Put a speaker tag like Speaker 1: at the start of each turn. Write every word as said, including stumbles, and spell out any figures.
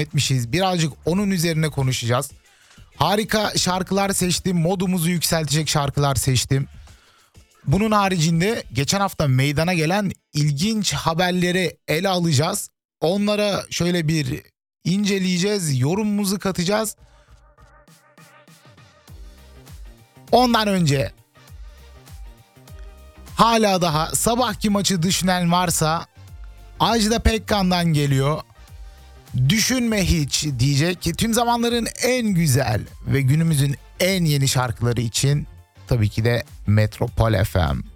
Speaker 1: etmişiz. Birazcık onun üzerine konuşacağız. Harika şarkılar seçtim. Modumuzu yükseltecek şarkılar seçtim. Bunun haricinde geçen hafta meydana gelen ilginç haberleri ele alacağız. Onlara şöyle bir inceleyeceğiz, yorumumuzu katacağız. Ondan önce hala daha sabahki maçı düşünen varsa Ajda Pekkan'dan geliyor. Düşünme hiç diyecek ki tüm zamanların en güzel ve günümüzün en yeni şarkıları için tabii ki de Metropol F M.